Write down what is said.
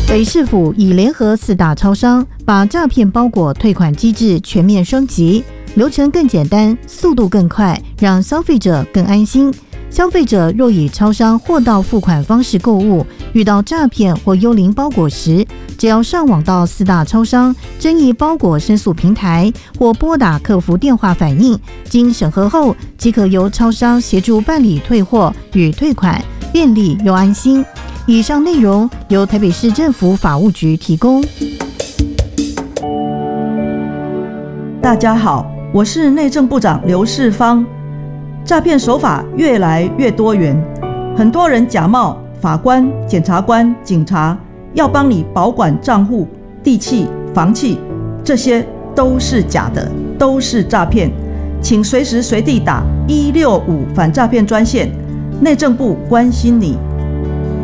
北市府已联合4大超商，把诈骗包裹退款机制全面升级，流程更简单，速度更快，让消费者更安心。消费者若以超商货到付款方式购物，遇到诈骗或幽灵包裹时，只要上网到4大超商争议包裹申诉平台，或拨打客服电话反映，经审核后，即可由超商协助办理退货与退款，便利又安心。以上内容由台北市政府法务局提供。 大家好，我是内政部长刘世芳。诈骗手法越来越多元，很多人假冒法官、检察官、警察，要帮你保管账户、地契、房契，这些都是假的，都是诈骗。请随时随地打165反诈骗专线，内政部关心你。